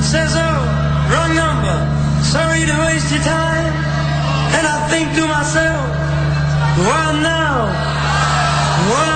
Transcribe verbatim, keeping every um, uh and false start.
says, oh, wrong number, sorry to waste your time. And I think to myself, well now, what